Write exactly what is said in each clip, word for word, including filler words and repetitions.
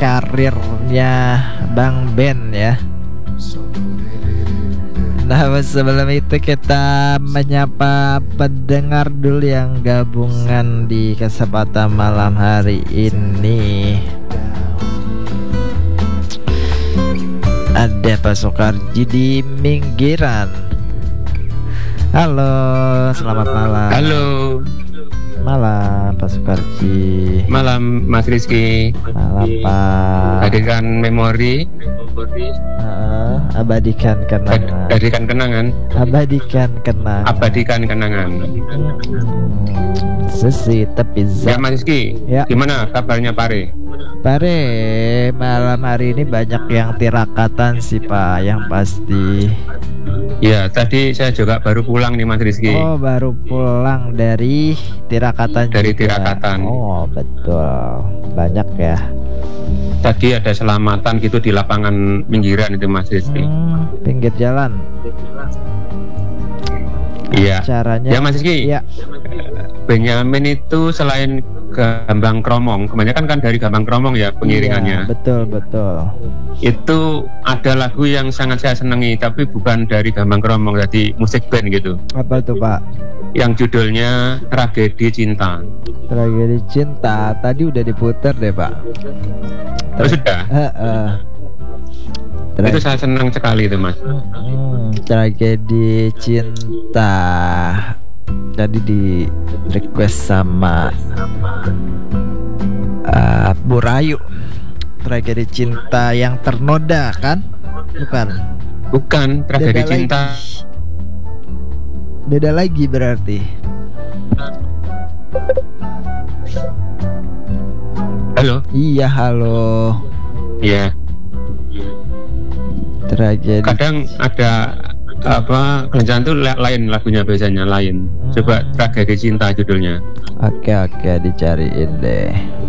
karirnya Bang Ben ya. Nah, sebelum itu kita menyapa pendengar dulu yang gabungan di kesempatan malam hari ini. Ada Pak Soekarji di Minggiran. Halo, selamat malam. Halo. Malam Pak Soekarji. Malam Mas Rizky. Malam Pak. Hadirkan memori. Uh, abadikan kenangan. Hadirkan kenangan. Abadikan kenangan. Abadikan kenangan. Hmm, Sesi tapi Ya Mas Rizky. Ya. Gimana kabarnya Pare? Pare, malam hari ini banyak yang tirakatan sih Pak, yang pasti. Ya, tadi saya juga baru pulang nih Mas Rizky. Oh, baru pulang dari tirakatan. Dari juga. tirakatan. Oh, betul. Banyak ya. Tadi ada selamatan gitu di lapangan Minggiran itu Mas Rizky. Hmm, pinggir jalan. Iya. Caranya. Ya Mas Rizky. Iya. Benyamin itu selain Gambang Kromong, kebanyakan kan dari Gambang Kromong ya pengiringannya. Iya, betul betul. Itu ada lagu yang sangat saya senangi, tapi bukan dari Gambang Kromong, jadi musik band gitu. Apa tuh Pak? Yang judulnya Tragedi Cinta. Tragedi Cinta. Tadi udah diputer deh Pak. Oh, sudah. Uh, uh. Tra- Itu saya senang sekali itu Mas. Hmm, Tragedi Cinta. Tadi di request sama uh, Bu Rayu. Tragedi Cinta yang ternoda kan? Bukan. Bukan Tragedi Beda Cinta. Lagi. Beda lagi berarti. Halo. Iya halo. Iya. Tragedi. Kadang ada apa kelencahan tuh lain lagunya biasanya lain. Coba Tragedi Cinta judulnya. Oke oke dicariin deh.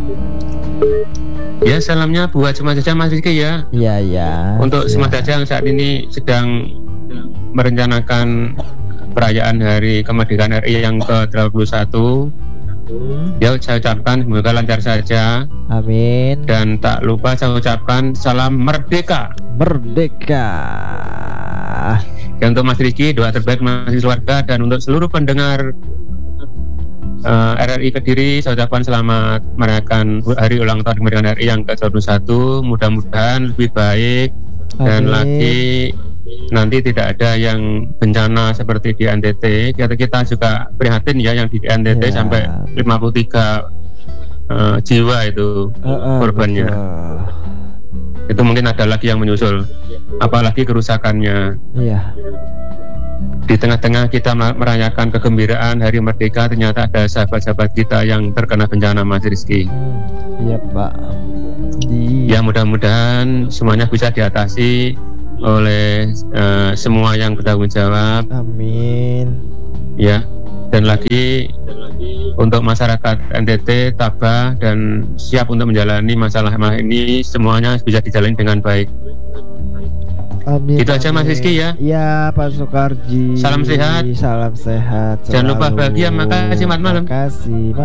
Ya salamnya buat semua saja Mas Rizky ya. Iya ya. Untuk semua saja yang saat ini sedang merencanakan perayaan Hari Kemerdekaan R I yang ke delapan puluh satu. Hmm. Ya saya ucapkan semoga lancar saja. Amin. Dan tak lupa saya ucapkan salam merdeka. Merdeka. Dan untuk Mas Rizky doa terbaik masih keluarga, dan untuk seluruh pendengar uh, R R I Kediri saya ucapkan selamat merayakan hari ulang tahun kemerdekaan R I yang ke dua puluh satu. Mudah-mudahan lebih baik. Dan Amin. lagi nanti tidak ada yang bencana seperti di N T T. Kita kita juga prihatin ya yang di N T T ya. Sampai lima puluh tiga uh, jiwa itu uh, uh, korbannya. Betul. Itu mungkin ada lagi yang menyusul, apalagi kerusakannya. Iya. Di tengah-tengah kita merayakan kegembiraan Hari Merdeka, ternyata ada sahabat-sahabat kita yang terkena bencana Mas Rizky. Hmm, iya Pak. Di... Ya mudah-mudahan semuanya bisa diatasi oleh uh, semua yang bertanggung jawab. Amin. Ya. Dan lagi untuk masyarakat N T T tabah dan siap untuk menjalani masalah-masalah ini, semuanya bisa dijalani dengan baik. Amin. Itu aja Mas Rizky ya. Ya Pak Soekarji. Salam sehat. Salam sehat. Jangan lupa bahagia. Makasih, selamat malam. Makasih.